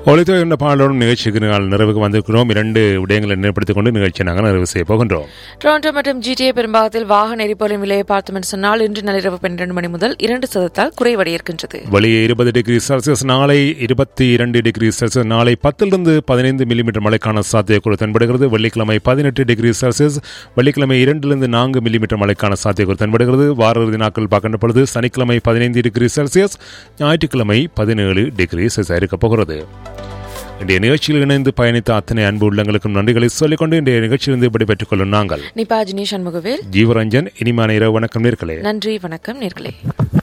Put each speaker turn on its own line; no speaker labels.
ஒளித்துறை என்ற பாடலோடும் நிகழ்ச்சிக்கு நாங்கள் நிறைவுக்கு வந்திருக்கிறோம். 2 விடயங்களை நினைப்படுத்திக் கொண்டு நிகழ்ச்சியை நாங்கள் நிறைவு செய்ய போகின்றோம்.
டொரண்டோ மற்றும் GTA பெரும்பாகத்தில் வாகன எரிபொருளின் விலையை பார்த்தோம் என்று சொன்னால் இன்று நள்ளிரவு 12 மணி முதல் 2% குறைவடையிருக்கின்றது.
வெளியே 20 டிகிரி செல்சியஸ், நாளை 22 டிகிரி செல்சியஸ், நாளை 10 15 மில்லிமீட்டர் மழைக்கான சாத்தியக்கூறு தென்படுகிறது. வெள்ளிக்கிழமை 18 டிகிரி செல்சியஸ், வெள்ளிக்கிழமை 2 4 மில்லிமீட்டர் மழைக்கான சாத்தியக்கூறு தென்படுகிறது. வார இறுதி நாட்கள் பார்க்கின்ற பொழுது சனிக்கிழமை 15 டிகிரி செல்சியஸ், ஞாயிற்றுக்கிழமை 17 டிகிரி செல்சியஸ் இருக்கப் போகிறது. இன்றைய நிகழ்ச்சியில் இணைந்து பயணித்த அத்தனை அன்பு உள்ளங்களுக்கும் நன்றிகளை சொல்லிக்கொண்டு இன்றைய நிகழ்ச்சியிலிருந்து விடைபெற்றுக் கொள்ளும் நாங்கள்
நிபாஜினி சண்முகவேல்,
ஜீவரஞ்சன். இனிமான இரவு வணக்கம் நேர்களே.
நன்றி, வணக்கம் நேர்களே.